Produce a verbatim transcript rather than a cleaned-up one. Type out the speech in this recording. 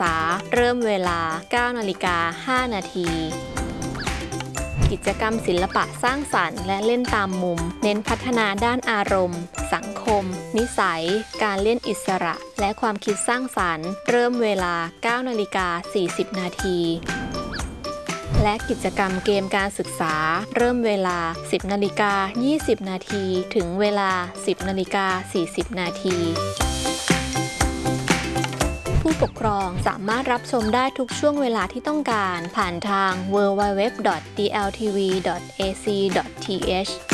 ษาเริ่มเวลา เก้านาฬิกาห้านาทีกิจกรรมศิลปะสร้างสรรค์และเล่นตามมุมเน้นพัฒนาด้านอารมณ์สังคมนิสัยการเล่นอิสระและความคิดสร้างสรรค์เริ่มเวลา เก้านาฬิกาสี่สิบนาทีและกิจกรรมเกมการศึกษาเริ่มเวลา สิบนาฬิกายี่สิบนาทีถึงเวลา สิบนาฬิกาสี่สิบนาทีผู้ปกครองสามารถรับชมได้ทุกช่วงเวลาที่ต้องการผ่านทาง ดับเบิลยู ดับเบิลยู ดับเบิลยู ดอท ดี แอล ที วี ดอท เอ ซี ดอท ที เอช